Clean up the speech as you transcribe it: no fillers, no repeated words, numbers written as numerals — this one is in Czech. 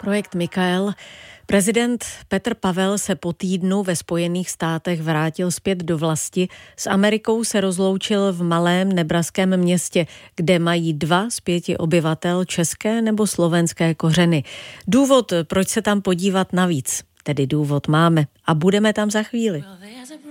Projekt Mikael. Prezident Petr Pavel se po týdnu ve Spojených státech vrátil zpět do vlasti. S Amerikou se rozloučil v malém nebraském městě, kde mají 2 z 5 obyvatel české nebo slovenské kořeny. Důvod, proč se tam podívat navíc, tedy důvod máme a budeme tam za chvíli.